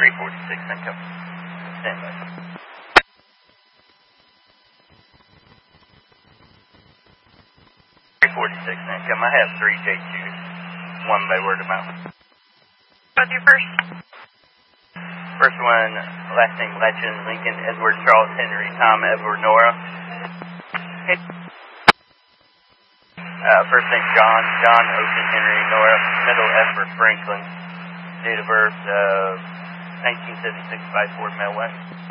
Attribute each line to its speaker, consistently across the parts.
Speaker 1: 346, thank you. Stand by. 346, thank you. I have 3 J2s, one by word of mouth.
Speaker 2: What's your first?
Speaker 1: First one, last name Legend, Lincoln, Edward, Charles, Henry, Tom, Edward, Nora. First name John, John, Ocean, Henry, Nora. Middle F for Franklin. Date of birth, 1976 by Ford Mailway.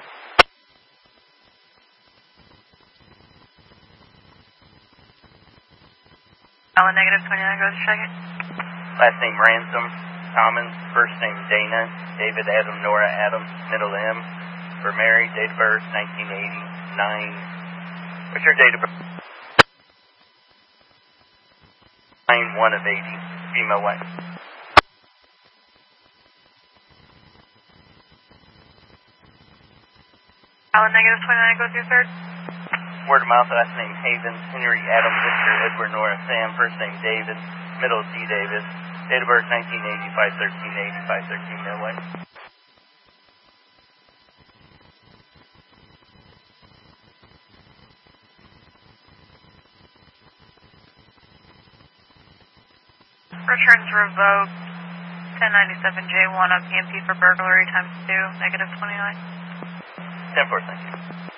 Speaker 2: Allen negative 29 goes to second.
Speaker 1: Last name Ransom, Commons. First name Dana, David, Adam, Nora, Adam. Middle M for Mary. Date of birth 1989. What's your date of birth? 9/1 of 80. Female wife.
Speaker 2: Allen negative 29 goes to your third.
Speaker 1: Word of mouth, last name Havens, Henry, Adam, Victor, Edward, Nora, Sam. First name David, middle D. David. Date of birth 1980, 5/13/80, 5/13 Mailway.
Speaker 2: Returns revoked. 1097J1 on PMP for burglary times 2, negative 29.
Speaker 1: 10-4, thank you.